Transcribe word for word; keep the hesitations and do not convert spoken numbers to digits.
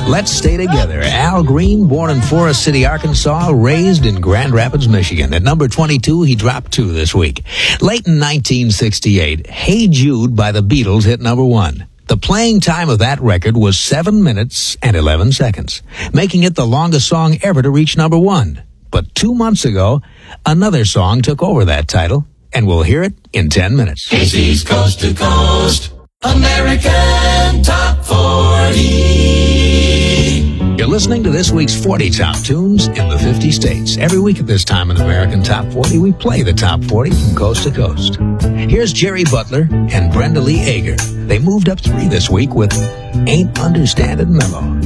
Let's Stay Together. Al Green, born in Forest City, Arkansas, raised in Grand Rapids, Michigan. At number twenty-two, he dropped two this week. Late in nineteen sixty-eight, Hey Jude by the Beatles hit number one. The playing time of that record was seven minutes and eleven seconds, making it the longest song ever to reach number one. But two months ago, another song took over that title, and we'll hear it in ten minutes. K C's Coast to Coast American Top forty. You're listening to this week's forty Top Tunes in the fifty states. Every week at this time in American Top forty, we play the Top forty from coast to coast. Here's Jerry Butler and Brenda Lee Ager. They moved up three this week with Ain't Understandin' Mellow.